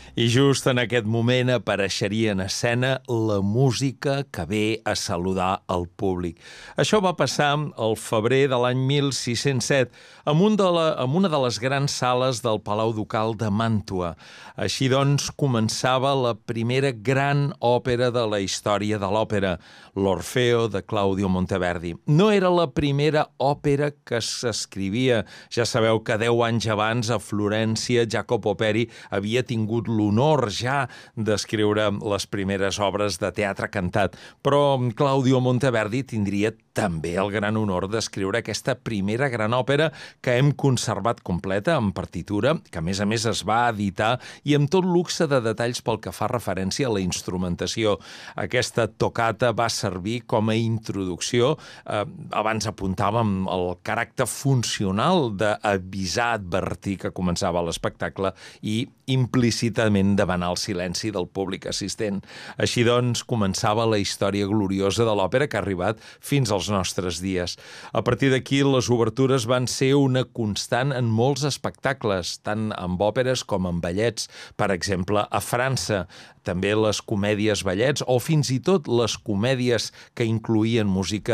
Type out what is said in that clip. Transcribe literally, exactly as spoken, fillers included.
I just en aquest moment apareixeria en escena la música que ve a saludar el públic. Això va passar el febrer de l'any mil sis-cents set en, un de la, en una de les grans sales del Palau Ducal de Màntua. Així doncs començava la primera gran òpera de la història de l'òpera, l'Orfeo de Claudio Monteverdi. No era la primera òpera que s'escrivia. Ja sabeu que deu anys abans a Florència Jacopo Peri havia tingut l'honor ja d'escriure les primeres obres de teatre cantat, però Claudio Monteverdi tindria també el gran honor d'escriure aquesta primera gran òpera que hem conservat completa en partitura, que a més a més es va editar i amb tot luxe de detalls pel que fa referència a la instrumentació. Aquesta tocata va servir com a introducció. Eh, abans apuntàvem el caràcter funcional d'avisar, advertir que començava l'espectacle i implícitament demanar el silenci del públic assistent. Així doncs, començava la història gloriosa de l'òpera que ha arribat fins als nostres dies. A partir d'aquí, les obertures van ser una constant en molts espectacles, tant amb òperes com amb ballets. Per exemple, a França, també les comèdies ballets o fins i tot les comèdies que incloïen música